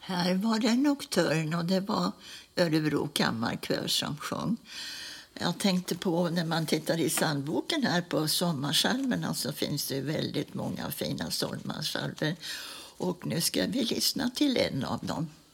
Här var det en nocturn och det var Örebro kammarkör som sjöng. Jag tänkte på när man tittar i psalmboken här på sommarsalmerna så finns det väldigt många fina sommarsalmer. Och nu ska vi lyssna till en av dem.